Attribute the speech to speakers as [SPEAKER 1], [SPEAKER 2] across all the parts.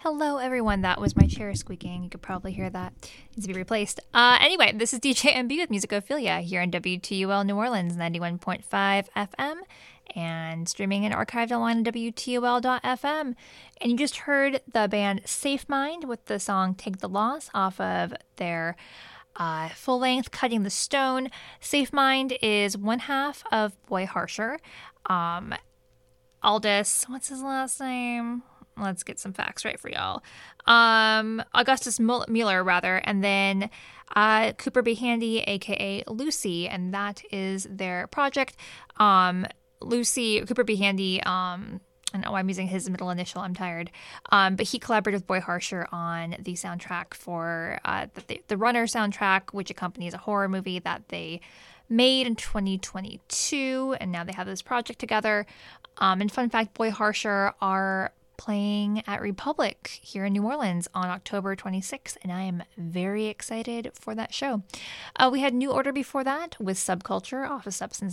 [SPEAKER 1] Hello, everyone. That was my chair squeaking. You could probably hear that. Needs to be replaced. Anyway, this is DJ MB with Musicophilia here on WTUL New Orleans 91.5 FM and streaming and archived online at WTUL.FM. And you just heard the band Safe Mind with the song Take the Loss off of their full-length Cutting the Stone. Safe Mind is one half of Boy Harsher. Aldous, what's his last name? Let's get some facts right for y'all. Augustus Mueller, rather, and then Cooper B. Handy, a.k.a. Lucy, and that is their project. Cooper B. Handy, I don't know why I'm using his middle initial, I'm tired. But he collaborated with Boy Harsher on the soundtrack for the Runner soundtrack, which accompanies a horror movie that they made in 2022, and now they have this project together. And fun fact, Boy Harsher are playing at Republic here in New Orleans on October 26th, and I am very excited for that show. We had New Order before that with Subculture off of Substance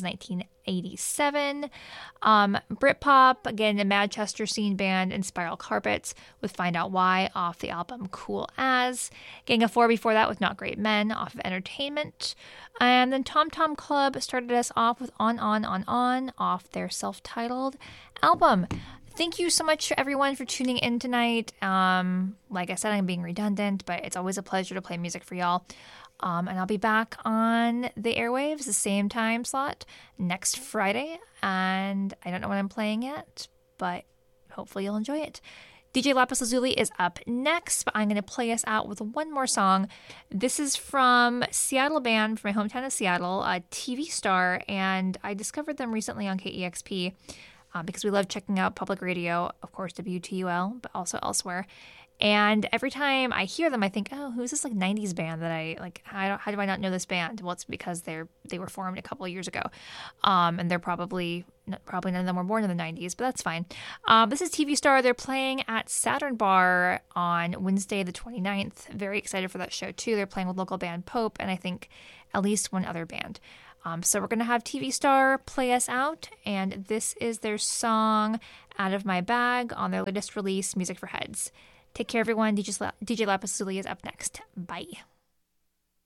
[SPEAKER 1] 1987. Britpop, again, a Manchester scene band, and Spiral Carpets with Find Out Why off the album Cool As. Gang of Four before that with Not Great Men off of Entertainment. And then Tom Tom Club started us off with On off their self-titled album. Thank you so much, everyone, for tuning in tonight. Like I said, I'm being redundant, but it's always a pleasure to play music for y'all. And I'll be back on the airwaves, the same time slot, next Friday. And I don't know what I'm playing yet, but hopefully you'll enjoy it. DJ Lapis Lazuli is up next, but I'm going to play us out with one more song. This is from Seattle band from my hometown of Seattle, a TV Star, and I discovered them recently on KEXP. Because we love checking out public radio, of course, WTUL, but also elsewhere. And every time I hear them, I think, oh, who's this 90s band that I like? How do I not know this band? Well, it's because they were formed a couple of years ago, and they're probably none of them were born in the 90s, but that's fine. This is TV Star. They're playing at Saturn Bar on Wednesday the 29th. Very excited for that show too. They're playing with local band Pope, and I think at least one other band. So we're going to have TV Star play us out, and this is their song Out of My Bag on their latest release, Music for Heads. Take care, everyone. DJ Lapis Lazuli is up next. Bye.